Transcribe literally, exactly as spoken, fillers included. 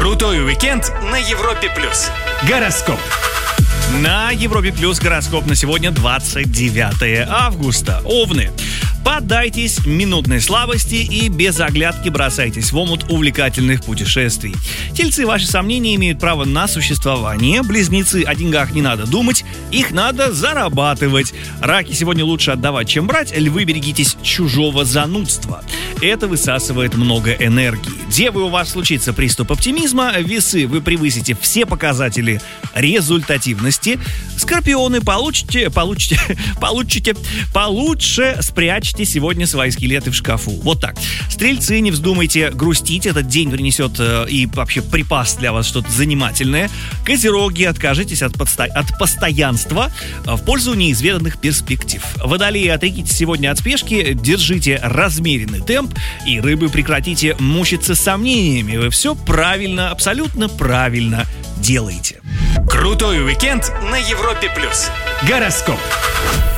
Крутой уикенд на Европе плюс. Гороскоп. На Европе Плюс гороскоп на сегодня двадцать девятое августа. Овны. Поддайтесь минутной слабости и без оглядки бросайтесь в омут увлекательных путешествий. Тельцы, ваши сомнения имеют право на существование. Близнецы, о деньгах не надо думать, их надо зарабатывать. Раки, сегодня лучше отдавать, чем брать. Львы, берегитесь чужого занудства. Это высасывает много энергии. Девы, у вас случится приступ оптимизма. Весы, вы превысите все показатели результативности. Скорпионы, получите, получите, получите, получше спрячьте сегодня свои скелеты в шкафу. Вот так. Стрельцы, не вздумайте грустить. Этот день принесет э, и вообще припас для вас что-то занимательное. Козероги, откажитесь от, подсто... от постоянства в пользу неизведанных перспектив. Водолеи, отрекитесь сегодня от спешки, держите размеренный темп. И рыбы, прекратите мучиться сомнениями. Вы все правильно, абсолютно правильно делаете. Крутой уикенд на Европе плюс. Гороскоп.